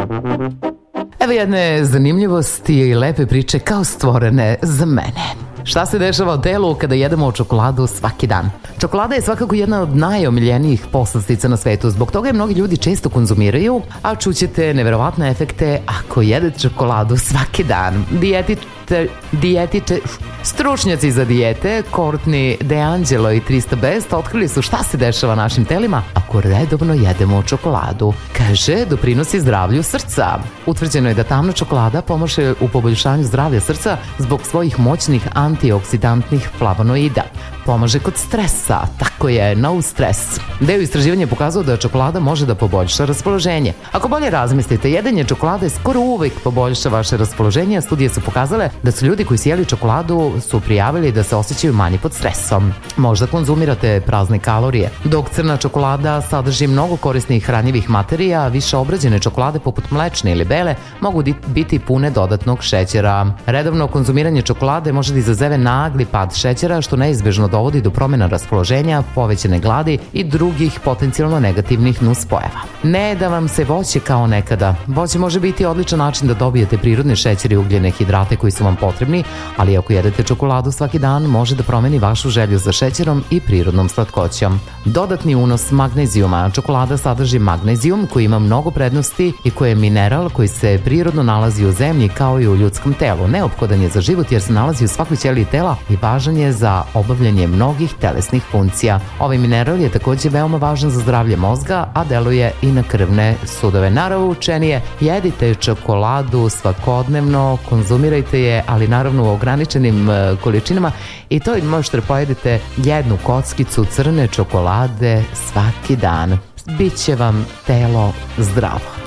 Evo jedne zanimljivosti i lepe priče kao stvorene za mene. Šta se dešava u telu kada jedemo čokoladu svaki dan? Čokolada je svakako jedna od najomiljenijih poslastica na svetu, zbog toga je mnogi ljudi često konzumiraju, a čućete neverovatne efekte ako jedete čokoladu svaki dan. Stručnjaci za dijete Courtney DeAngelo i Trista Best otkrili su šta se dešava našim telima ako redovno jedemo čokoladu. Kaže, doprinosi zdravlju srca. Utvrđeno je da tamna čokolada pomaže u poboljšanju zdravlja srca zbog svojih moćnih antioksidantnih flavonoida. Pomaže kod stresa, tako je, no stres. Deo istraživanja je pokazao da čokolada može da poboljša raspoloženje. Ako bolje razmislite, jedenje čokolade skoro uvek poboljša vaše raspoloženje, a studije su pokazale da su ljudi koji su jeli čokoladu su prijavili da se osjećaju manje pod stresom. Možda konzumirate prazne kalorije. Dok crna čokolada sadrži mnogo korisnih hranjivih materija, više obrađene čokolade poput mlečne ili bele mogu biti pune dodatnog šećera. Redovno konzumiranje čokolade može da izazove nagli pad šećera, što neizbežno dovodi do promjena raspoloženja, povećane gladi i drugih potencijalno negativnih nuspojava. Ne da vam se voće kao nekada. Voće može biti odličan način da dobijete prirodne šećere i ugljene hidrate koji su vam potrebni, ali ako jedete čokoladu svaki dan, može da promeni vašu želju za šećerom i prirodnom slatkoćom. Dodatni unos magnezijuma. Čokolada sadrži magnezijum koji ima mnogo prednosti i koji je mineral koji se prirodno nalazi u zemlji kao i u ljudskom telu. Neophodan je za život jer se nalazi u svakoj ćeliji tela i važan je za obavljanje mnogih telesnih funkcija. Ovaj mineral je također veoma važan za zdravlje mozga, a deluje i na krvne sudove. Naravno, jedite čokoladu svakodnevno, konzumirajte je, ali naravno u ograničenim količinama i to možete da pojedete jednu kockicu crne čokolade svaki dan. Biće vam telo zdravo.